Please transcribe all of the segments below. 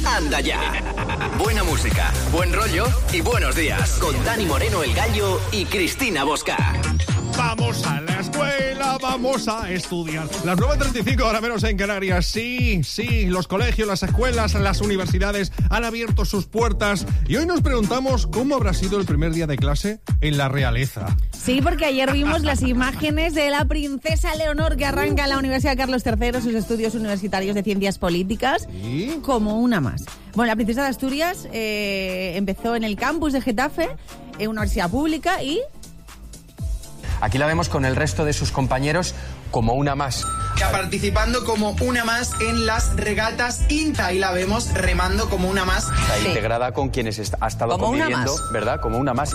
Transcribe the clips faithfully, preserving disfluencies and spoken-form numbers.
anda ya. Buena música, buen rollo y buenos días. Con Dani Moreno, El Gallo y Cristina Bosca. Vamos a la escuela, vamos a estudiar. Las nueve treinta y cinco, ahora menos en Canarias. Sí, sí, los colegios, las escuelas, las universidades han abierto sus puertas. Y hoy nos preguntamos cómo habrá sido el primer día de clase en la realeza. Sí, porque ayer vimos las imágenes de la princesa Leonor que arranca en la Universidad Carlos tercero sus estudios universitarios de ciencias políticas. ¿Sí? Como una más. Bueno, la princesa de Asturias eh, empezó en el campus de Getafe, en una universidad pública y... Aquí la vemos con el resto de sus compañeros como una más. Participando como una más en las regatas INTA y la vemos remando como una más. Está Sí. integrada con quienes est- ha estado Como una conviviendo, más. ¿verdad? Como una más.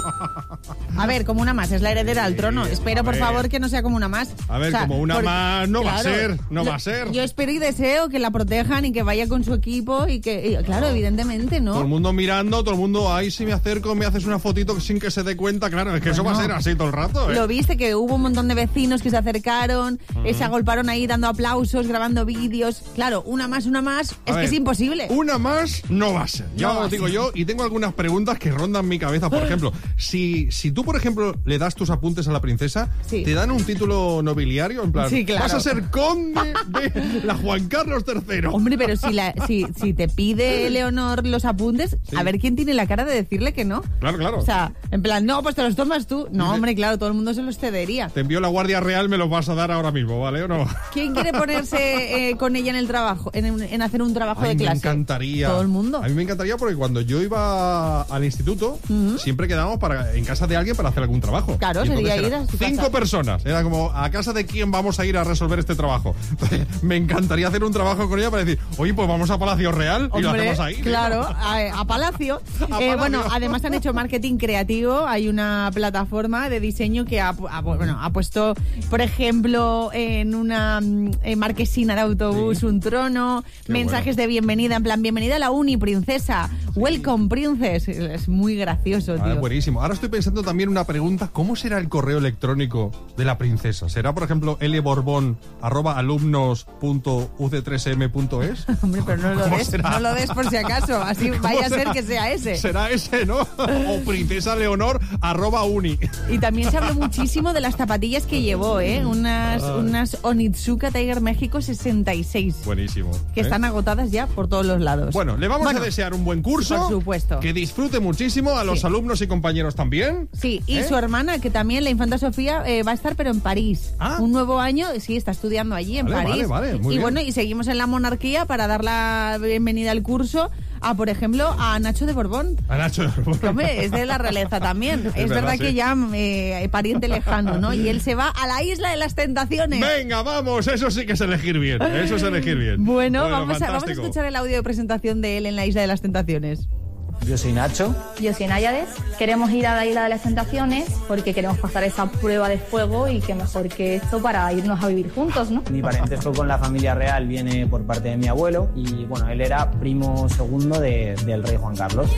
A ver, como una más, es la heredera al trono. Espero, a por ver. favor, que no sea como una más. A ver, como una más no va a ser, no yo- va a ser. Yo espero y deseo que la protejan y que vaya con su equipo y que, y, claro, evidentemente, ¿no? Todo el mundo mirando, todo el mundo, ahí si me acerco, me haces una fotito sin que se dé cuenta. Claro, es que eso va a ser así todo el rato, ¿eh? Lo viste, que hubo un montón de vecinos que se acercaron, eh, se agolparon ahí dando aplausos, grabando vídeos. Claro, una más, una más, A es ver, que es imposible. Una más no va a ser. Ya No va lo a digo ser. yo y tengo algunas preguntas que rondan mi cabeza. Por ejemplo, si, si tú, por ejemplo, le das tus apuntes a la princesa, Sí. ¿te dan un título nobiliario? En plan, Sí, claro. vas a ser conde de la Juan Carlos tercero. Hombre, pero si, la, si, si te pide Leonor los apuntes, Sí. a ver quién tiene la cara de decirle que no. Claro, claro. O sea, en plan, no, pues te los tomas tú. No, Dice- hombre, claro, todo el mundo se los cedería. Te envío la Guardia Real, me los vas a dar ahora mismo, ¿vale o no? ¿Quién quiere ponerse eh, con ella en el trabajo, en, en hacer un trabajo Ay, de me clase? encantaría. Todo el mundo. A mí me encantaría porque cuando yo iba al instituto, siempre quedábamos para, en casa de alguien para hacer algún trabajo. Claro, Y entonces sería ir era a su cinco casa. personas. Era como, ¿a casa de quién vamos a ir a resolver este trabajo? Entonces, me encantaría hacer un trabajo con ella para decir, oye, pues vamos a Palacio Real y lo Hombre, hacemos ahí. claro, a, a Palacio. A Eh, Palacio. bueno, además han hecho marketing creativo. Hay una plataforma de diseño que ha, pu- ha pu- bueno, ha puesto, por ejemplo, en una mm, eh, marquesina de autobús Sí. un trono, Qué mensajes bueno. de bienvenida, en plan, bienvenida a la uni, princesa, welcome, princess. Es muy gracioso, Ah, tío. buenísimo. Ahora estoy pensando también una pregunta. ¿Cómo será el correo electrónico de la princesa? ¿Será, por ejemplo, lborbón arroba alumnos punto u c tres m punto es? Hombre, pero no lo ¿Cómo des, será? no lo des por si acaso, así ¿Cómo vaya a ser será? que sea ese. Será ese, ¿no? O princesa Leonor arroba uni. Y también se habló muchísimo de las zapatillas que llevó, ¿eh? Unas, unas Onitsuka Tiger México sesenta y seis. Buenísimo. Que ¿eh? están agotadas ya por todos los lados. Bueno, le vamos Bueno, a desear un buen curso. por supuesto. Que disfrute muchísimo, a los Sí. alumnos y compañeros también. Sí, y ¿Eh? su hermana, que también, la infanta Sofía, eh, va a estar, pero en París. Ah. Un nuevo año, sí, está estudiando allí, en Vale, París. vale, vale, muy y bien. bueno, y seguimos en la monarquía para dar la bienvenida al curso a, por ejemplo, a Nacho de Borbón. A Nacho de Borbón. Que, hombre, es de la realeza también. Es, Es verdad, verdad, que sí. ya eh, pariente lejano, ¿no? Y él se va a la isla de las tentaciones. Venga, vamos, eso sí que es elegir bien. Eso es elegir bien. Bueno, vamos, a, vamos a fantástico. escuchar el audio de presentación de él en la isla de las tentaciones. Yo soy Nacho. Yo soy Náyades. Queremos ir a la Isla de las Tentaciones porque queremos pasar esa prueba de fuego y qué mejor que esto para irnos a vivir juntos, ¿no? Mi parentesco con la familia real viene por parte de mi abuelo y bueno, él era primo segundo de- del rey Juan Carlos.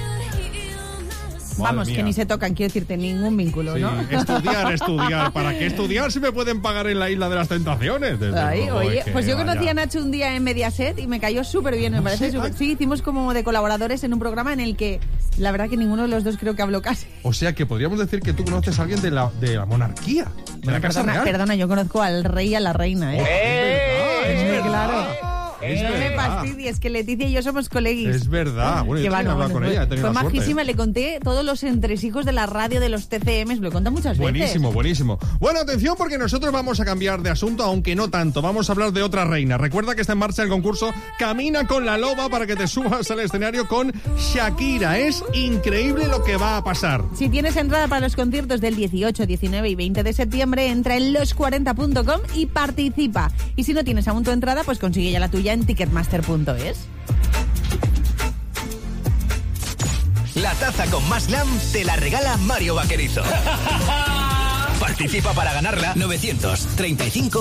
Madre Vamos, mía. que ni se tocan, quiero decirte, ningún vínculo, Sí, ¿no? estudiar, estudiar. ¿Para qué estudiar si me pueden pagar en la isla de las tentaciones? Desde Ay, luego, oye, es que pues yo conocí vaya. a Nacho un día en Mediaset y me cayó súper bien, me parece sí? súper... Ah. Sí, hicimos como de colaboradores en un programa en el que la verdad que ninguno de los dos creo que habló casi. O sea que podríamos decir que tú conoces a alguien de la, de la monarquía, de la Casa Perdona, Real. perdona, yo conozco al rey y a la reina, ¿eh? Es Sí, verdad, claro. es No me verdad. fastidies, que Leticia y yo somos coleguis. Es verdad. Bueno, Que yo va, también he no, hablado no, con fue- ella, he tenido Fue la suerte. majísima, le conté todos los entresijos de la radio, de los T C Ms, lo he contado muchas veces. Buenísimo, buenísimo. Bueno, atención porque nosotros vamos a cambiar de asunto, aunque no tanto. Vamos a hablar de otra reina. Recuerda que está en marcha el concurso Camina con la Loba para que te subas al escenario con Shakira. Es increíble lo que va a pasar. Si tienes entrada para los conciertos del dieciocho, diecinueve y veinte de septiembre, entra en los cuarenta punto com y participa. Y si no tienes aún tu entrada, pues consigue ya la tuya en ticketmaster punto es. La taza con más glam te la regala Mario Vaquerizo. Participa para ganarla. novecientos treinta y cinco